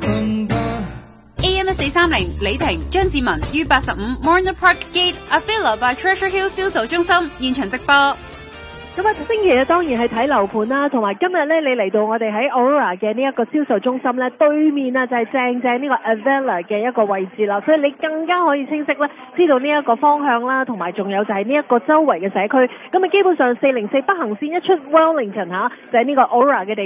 AM 1430李婷、張志文於85 Morner Park Gate Avila by Treasure Hill 銷售中心現場直播。 咁啊，星期日當然係睇樓盤啦，同埋今日咧，你嚟到我哋喺 Aurora 嘅呢一個銷售中心咧，對面啊就係正呢個 Avila 嘅一個位置啦，所以你更加可以清晰咧知道呢一個方向啦，同埋仲有就係呢一個周圍嘅社區。咁啊，基本上404北行線一出 Wellington 就係呢個 Aurora 嘅地